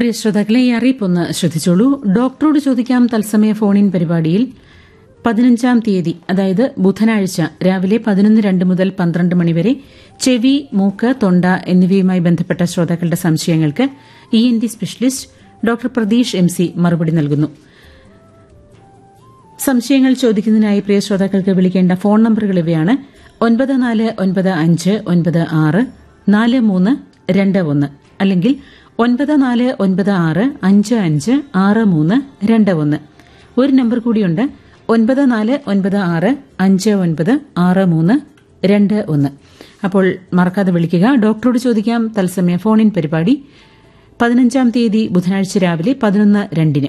പ്രിയ ശ്രോതാക്കളെ, ഈ അറിയിപ്പൊന്ന് ശ്രദ്ധിച്ചോളൂ. ഡോക്ടറോട് ചോദിക്കാം തത്സമയ ഫോണിൻ പരിപാടിയിൽ 15-ാം തീയതി, അതായത് ബുധനാഴ്ച രാവിലെ 11:02 മുതൽ 12 മണിവരെ ചെവി, മൂക്ക്, തൊണ്ട എന്നിവയുമായി ബന്ധപ്പെട്ട ശ്രോതാക്കളുടെ സംശയങ്ങൾക്ക് ENT specialist doctor Pratheesh MC മറുപടി നൽകുന്നു. സംശയങ്ങൾ ചോദിക്കുന്നതിനായി പ്രിയ ശ്രോതാക്കൾക്ക് വിളിക്കേണ്ട ഫോൺ നമ്പറുകൾ ഇവയാണ്: 9495943421 അല്ലെങ്കിൽ 9496556321. ഒരു നമ്പർ കൂടിയുണ്ട്, 9496596321. അപ്പോൾ മറക്കാതെ വിളിക്കുക. ഡോക്ടറോട് ചോദിക്കാം തത്സമയ ഫോണിൻ പരിപാടി 15-ാം തീയതി ബുധനാഴ്ച രാവിലെ 11:02.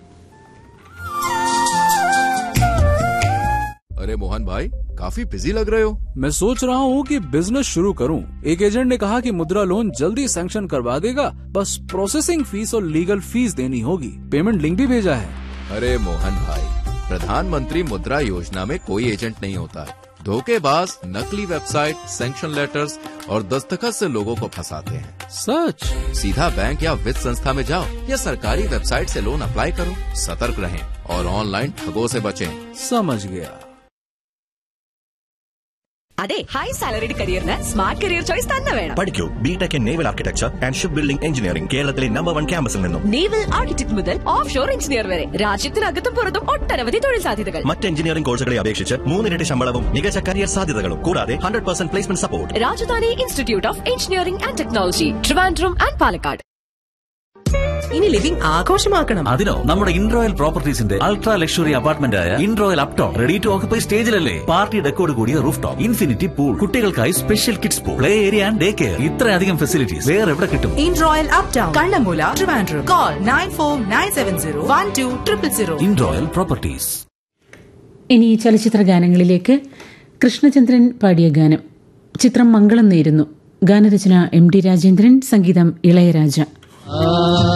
अरे मोहन भाई, काफी बिजी लग रहे हो। मैं सोच रहा हूँ कि बिजनेस शुरू करूँ। एक एजेंट ने कहा कि मुद्रा लोन जल्दी सैंक्शन करवा देगा, बस प्रोसेसिंग फीस और लीगल फीस देनी होगी। पेमेंट लिंक भी भेजा है। अरे मोहन भाई, प्रधानमंत्री मुद्रा योजना में कोई एजेंट नहीं होता है। धोखेबाज नकली वेबसाइट, सैंक्शन लेटर्स और दस्तखत से लोगों को फंसाते हैं। सच? सीधा बैंक या वित्त संस्था में जाओ या सरकारी वेबसाइट से लोन अप्लाई करो। सतर्क रहें और ऑनलाइन ठगों से बचें। समझ गया। അതെ, high salaried കരിയറിന് smart career choice തന്നെ വേണം. പഠിക്കൂ BTech in naval architecture and ship building engineering, കേരളത്തിലെ നമ്പർ 1 ക്യാമ്പസിൽ നിന്നും. നേവൽ ആർക്കിടെക്ട് മുതൽ ഓഫ് ഷോർ എഞ്ചിനീയർ വരെ രാജ്യത്തിനകത്തും പുറത്തും ഒട്ടനവധി തൊഴിൽ സാധ്യതകൾ. മറ്റ് എഞ്ചിനീയറിംഗ് കോഴ്സുകളെ അപേക്ഷിച്ച് 3 ഇരട്ടി ശമ്പളവും മികച്ച കരിയർ സാധ്യതകളും കൂടാതെ 100% placement support. Rajdhani institute of engineering and technology, Trivandrum and Palakkad. ഇനി ലിവിംഗ് ആഘോഷമാക്കണം. അതിനോ നമ്മുടെ ഇൻറോയൽ പ്രോപ്പർട്ടീസിന്റെ അൾട്രാ ലക്ഷറി അപ്പാർട്ട്മെന്റ് ആയ ഇൻറോയൽ Upton ready to occupy സ്റ്റേജിലല്ലേ. Party ഡെക്കോട് കൂടിയ റൂഫ് ടോപ്പ്, ഇൻഫിനിറ്റി പൂൾ, കുട്ടികൾക്കായി special kids pool, play area and day care. ഇത്രയധികം ഫെസിലിറ്റീസ് വേറെ എവിടെ കിട്ടും? ഇൻറോയൽ uptown, Kallamoola, Trivandrum. Call 9497012000. ഇൻറോയൽ properties. ഇനി ചലച്ചിത്ര ഗാനങ്ങളിലേക്ക്. കൃഷ്ണചന്ദ്രൻ പാടിയ ഗാനം. ചിത്രം മംഗളം നേരുന്നു. ഗാനരചന MD രാജേന്ദ്രൻ, സംഗീതം ഇളയരാജ.